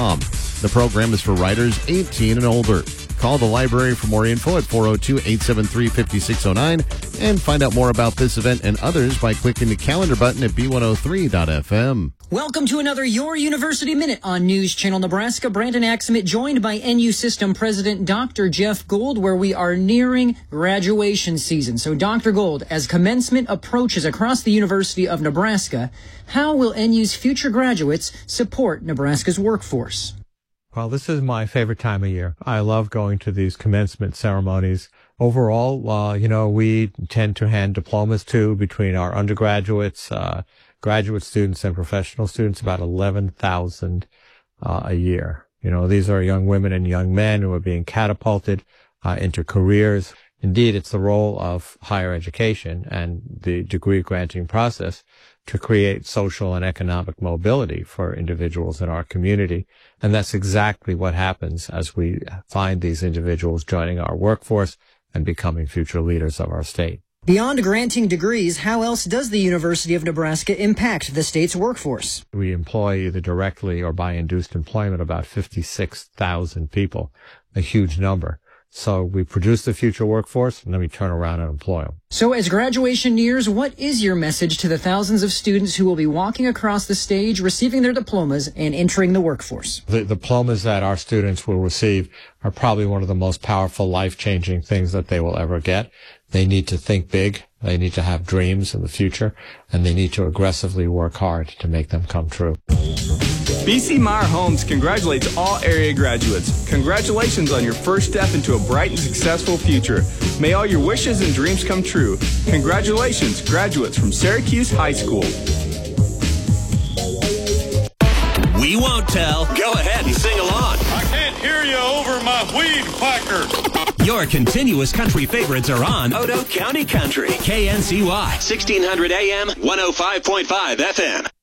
writers.com. The program is for writers 18 and older. Call the library for more info at 402-873-5609 and find out more about this event and others by clicking the calendar button at B103.FM. Welcome to another Your University Minute on News Channel Nebraska. Brandon Axelmit joined by NU System President Dr. Jeff Gold, where we are nearing graduation season. So, Dr. Gold, as commencement approaches across the University of Nebraska, how will NU's future graduates support Nebraska's workforce? Well, this is my favorite time of year. I love going to these commencement ceremonies. Overall, we tend to hand diplomas to between our undergraduates, graduate students and professional students, about 11,000 a year. These are young women and young men who are being catapulted into careers. Indeed, it's the role of higher education and the degree granting process to create social and economic mobility for individuals in our community. And that's exactly what happens as we find these individuals joining our workforce and becoming future leaders of our state. Beyond granting degrees, how else does the University of Nebraska impact the state's workforce? We employ either directly or by induced employment about 56,000 people, a huge number. So we produce the future workforce, and then we turn around and employ them. So as graduation nears, what is your message to the thousands of students who will be walking across the stage, receiving their diplomas, and entering the workforce? The diplomas that our students will receive are probably one of the most powerful, life-changing things that they will ever get. They need to think big. They need to have dreams in the future, and they need to aggressively work hard to make them come true. BC Meyer Homes congratulates all area graduates. Congratulations on your first step into a bright and successful future. May all your wishes and dreams come true. Congratulations, graduates from Syracuse High School. We won't tell. Go ahead and sing along. I can't hear you over my weed whacker. Your continuous country favorites are on Odo County Country. KNCY, 1600 AM, 105.5 FM.